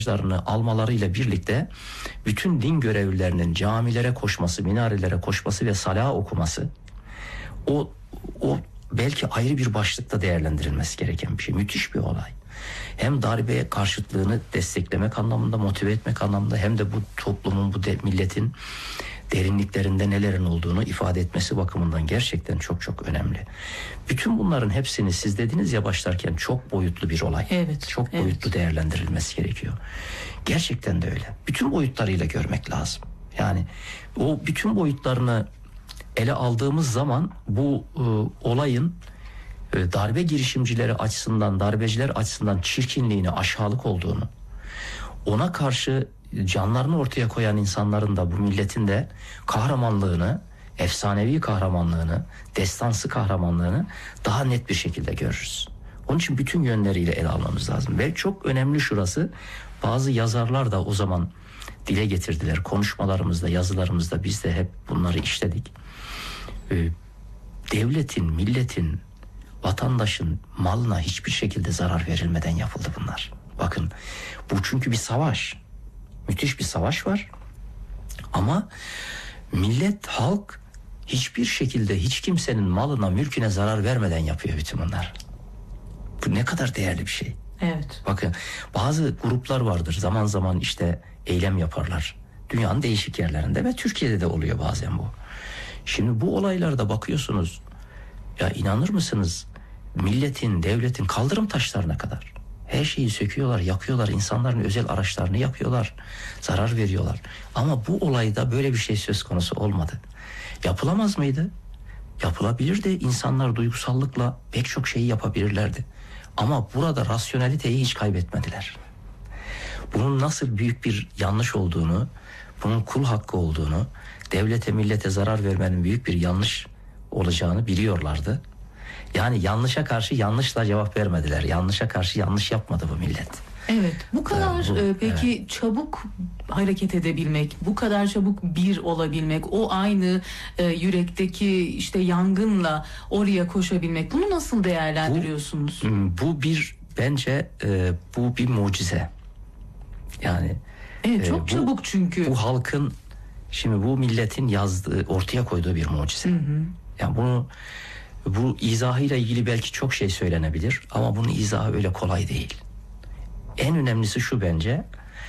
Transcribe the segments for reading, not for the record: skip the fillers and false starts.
almalarıyla birlikte bütün din görevlilerinin camilere koşması, minarelere koşması ve salah okuması o belki ayrı bir başlıkta değerlendirilmesi gereken bir şey. Müthiş bir olay. Hem darbe karşıtlığını desteklemek anlamında, motive etmek anlamında, hem de bu toplumun, bu milletin derinliklerinde nelerin olduğunu ifade etmesi bakımından gerçekten çok çok önemli. Bütün bunların hepsini siz dediniz ya başlarken, çok boyutlu bir olay. Evet. Çok boyutlu değerlendirilmesi gerekiyor. Gerçekten de öyle. Bütün boyutlarıyla görmek lazım. Yani o bütün boyutlarını ele aldığımız zaman bu olayın darbe girişimcileri açısından, darbeciler açısından çirkinliğini, aşağılık olduğunu, ona karşı canlarını ortaya koyan insanların da, bu milletin de kahramanlığını, efsanevi kahramanlığını, destansı kahramanlığını daha net bir şekilde görürüz. Onun için bütün yönleriyle ele almamız lazım. Ve çok önemli şurası, bazı yazarlar da o zaman dile getirdiler. Konuşmalarımızda, yazılarımızda biz de hep bunları işledik. Devletin, milletin, vatandaşın malına hiçbir şekilde zarar verilmeden yapıldı bunlar. Bakın, bu çünkü bir savaş. Müthiş bir savaş var. Ama millet, halk hiçbir şekilde hiç kimsenin malına, mülküne zarar vermeden yapıyor bütün bunlar. Bu ne kadar değerli bir şey. Evet. Bakın, bazı gruplar vardır, zaman zaman işte eylem yaparlar. Dünyanın değişik yerlerinde ve Türkiye'de de oluyor bazen bu. Şimdi bu olaylarda bakıyorsunuz, ya inanır mısınız, milletin, devletin kaldırım taşlarına kadar her şeyi söküyorlar, yakıyorlar, insanların özel araçlarını yakıyorlar, zarar veriyorlar. Ama bu olayda böyle bir şey söz konusu olmadı. Yapılamaz mıydı? Yapılabilirdi. İnsanlar duygusallıkla pek çok şeyi yapabilirlerdi. Ama burada rasyoneliteyi hiç kaybetmediler. Bunun nasıl büyük bir yanlış olduğunu, bunun kul hakkı olduğunu, devlete, millete zarar vermenin büyük bir yanlış olacağını biliyorlardı. Yani yanlışa karşı yanlışla cevap vermediler. Yanlışa karşı yanlış yapmadı bu millet. Evet. Bu kadar peki çabuk hareket edebilmek, bu kadar çabuk bir olabilmek, o aynı yürekteki işte yangınla oraya koşabilmek, bunu nasıl değerlendiriyorsunuz? Bu bir, bence bu bir mucize. Yani evet, çok çabuk çünkü. Bu halkın, şimdi bu milletin yazdığı, ortaya koyduğu bir mucize. Yani bu izahıyla ilgili belki çok şey söylenebilir ama bunun izahı öyle kolay değil. En önemlisi şu bence,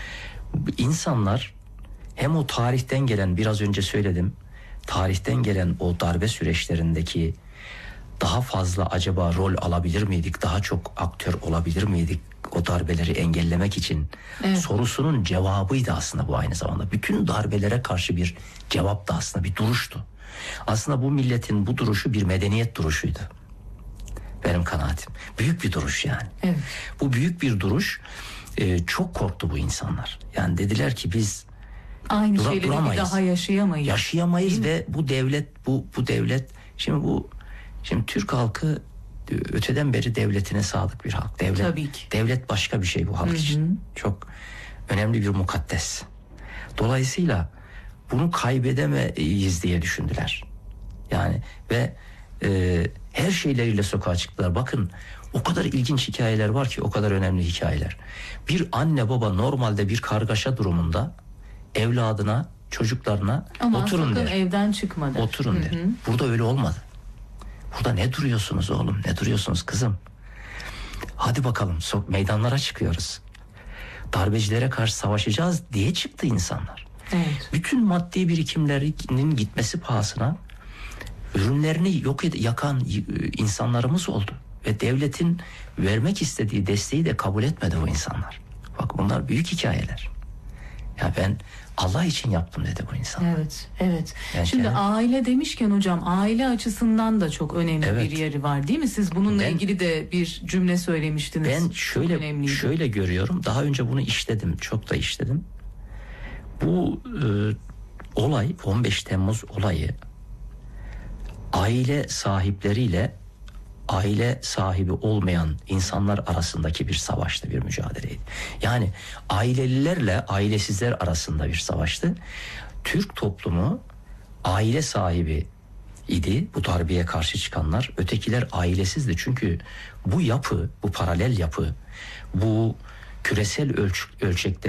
insanlar hem o tarihten gelen, biraz önce söyledim, tarihten gelen o darbe süreçlerindeki daha fazla acaba rol alabilir miydik, daha çok aktör olabilir miydik o darbeleri engellemek için sorusunun cevabıydı aslında bu, aynı zamanda. Bütün darbelere karşı bir cevap da aslında bir duruştu. Aslında bu milletin bu duruşu bir medeniyet duruşuydu. Benim kanaatim. Büyük bir duruş yani. Evet. Bu büyük bir duruş. Çok korktu bu insanlar. Yani dediler ki biz aynı şeyleri bir daha yaşayamayız. Yaşayamayız ve bu devlet, bu devlet, şimdi Türk halkı öteden beri devletine sadık bir halk. Tabii ki. Devlet başka bir şey bu halk için. Çok önemli bir mukaddes. Dolayısıyla bunu kaybedemeyiz diye düşündüler. Yani ve her şeyleriyle sokağa çıktılar. Bakın, o kadar ilginç hikayeler var ki, o kadar önemli hikayeler. Bir anne baba normalde bir kargaşa durumunda evladına, çocuklarına oturun der. Evden çıkma der. Oturun der. Burada öyle olmadı. Burada ne duruyorsunuz oğlum, ne duruyorsunuz kızım? Hadi bakalım, meydanlara çıkıyoruz. Darbecilere karşı savaşacağız diye çıktı insanlar. Evet. Bütün maddi birikimlerinin gitmesi pahasına ürünlerini yakan insanlarımız oldu. Ve devletin vermek istediği desteği de kabul etmedi bu insanlar. Bak, bunlar büyük hikayeler. Ya ben Allah için yaptım dedi bu insanlar. Evet, evet. Şimdi aile demişken hocam, aile açısından da çok önemli bir yeri var değil mi? Siz bununla ilgili de bir cümle söylemiştiniz. Ben şöyle görüyorum. Daha önce bunu işledim, çok da işledim. Bu olay, 15 Temmuz olayı, aile sahipleriyle aile sahibi olmayan insanlar arasındaki bir savaştı, bir mücadeleydi. Yani ailelilerle ailesizler arasında bir savaştı. Türk toplumu aile sahibi idi, bu darbeye karşı çıkanlar. Ötekiler ailesizdi. Çünkü bu yapı, bu paralel yapı, bu küresel ölçekte